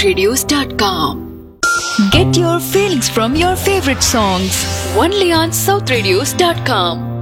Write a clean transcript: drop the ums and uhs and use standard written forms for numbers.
southradios.com. Get your feelings from your favorite songs only on southradios.com.